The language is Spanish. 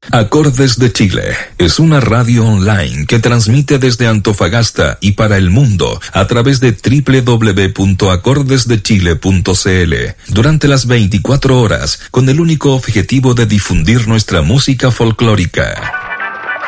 Acordes de Chile es una radio online que transmite desde Antofagasta y para el mundo a través de www.acordesdechile.cl durante las 24 horas con el único objetivo de difundir nuestra música folclórica.